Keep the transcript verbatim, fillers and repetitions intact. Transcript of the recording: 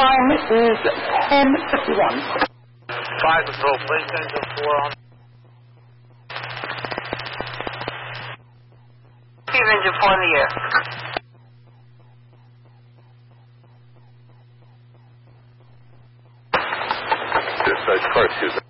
time is ten fifty-one. Five control, please. Engine four on. Keep engine four in the air. Dispatch, car two.